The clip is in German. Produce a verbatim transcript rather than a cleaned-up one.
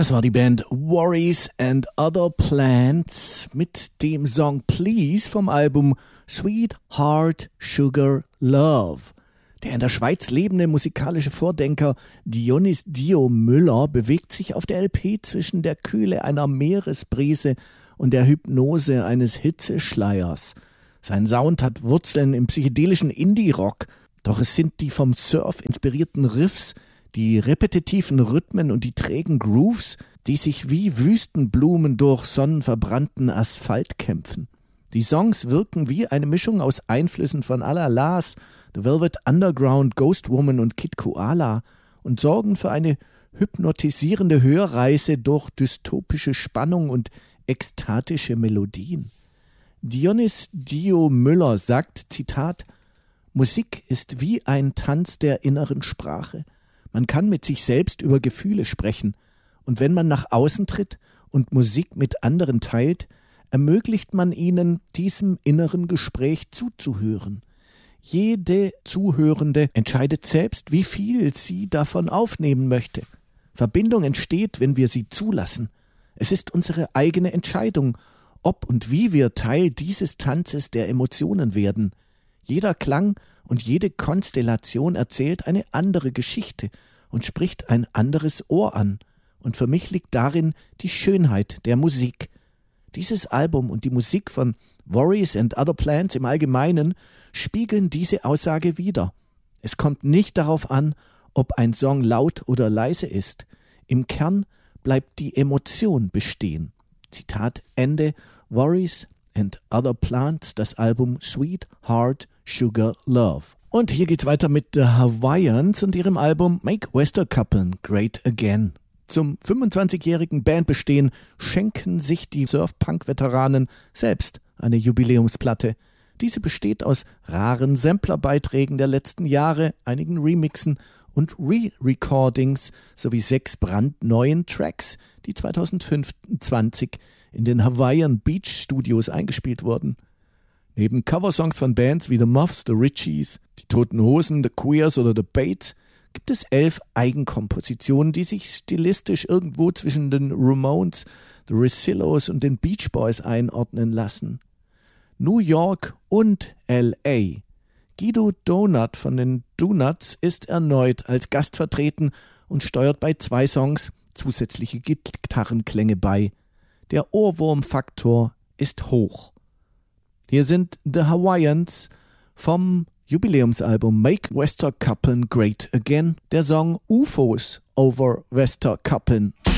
Das war die Band Worries and Other Plants mit dem Song Please vom Album Sweet Heart Sugar Love. Der in der Schweiz lebende musikalische Vordenker Dionys Dio Müller bewegt sich auf der L P zwischen der Kühle einer Meeresbrise und der Hypnose eines Hitzeschleiers. Sein Sound hat Wurzeln im psychedelischen Indie-Rock, doch es sind die vom Surf inspirierten Riffs, die repetitiven Rhythmen und die trägen Grooves, die sich wie Wüstenblumen durch sonnenverbrannten Asphalt kämpfen. Die Songs wirken wie eine Mischung aus Einflüssen von Alla Las, The Velvet Underground, Ghost Woman und Kid Koala und sorgen für eine hypnotisierende Hörreise durch dystopische Spannung und ekstatische Melodien. Dionys Dio Müller sagt, Zitat, Musik ist wie ein Tanz der inneren Sprache. Man kann mit sich selbst über Gefühle sprechen. Und wenn man nach außen tritt und Musik mit anderen teilt, ermöglicht man ihnen, diesem inneren Gespräch zuzuhören. Jede Zuhörende entscheidet selbst, wie viel sie davon aufnehmen möchte. Verbindung entsteht, wenn wir sie zulassen. Es ist unsere eigene Entscheidung, ob und wie wir Teil dieses Tanzes der Emotionen werden. Jeder Klang und jede Konstellation erzählt eine andere Geschichte und spricht ein anderes Ohr an. Und für mich liegt darin die Schönheit der Musik. Dieses Album und die Musik von Worries and Other Plants im Allgemeinen spiegeln diese Aussage wider. Es kommt nicht darauf an, ob ein Song laut oder leise ist. Im Kern bleibt die Emotion bestehen. Zitat Ende. Worries and Other Plants, das Album Sweet Heart Sugar Love. Und hier geht's weiter mit The Hawaiians und ihrem Album Make Westerkappen Great Again. Zum fünfundzwanzigjährigen Bandbestehen schenken sich die Surf-Punk-Veteranen selbst eine Jubiläumsplatte. Diese besteht aus raren Samplerbeiträgen der letzten Jahre, einigen Remixen und Re-Recordings sowie sechs brandneuen Tracks, die zweitausendfünfundzwanzig in den Hawaiian Beach Studios eingespielt wurden. Neben Coversongs von Bands wie The Muffs, The Richies, Die Toten Hosen, The Queers oder The Bates gibt es elf Eigenkompositionen, die sich stilistisch irgendwo zwischen den Ramones, The Russillos und den Beach Boys einordnen lassen. New York und L A. Guido Donut von den Donuts ist erneut als Gast vertreten und steuert bei zwei Songs zusätzliche Gitarrenklänge bei. Der Ohrwurmfaktor ist hoch. Hier sind The Hawaiians vom Jubiläumsalbum Make Westerkappen Great Again, der Song U F Os over Westerkappen.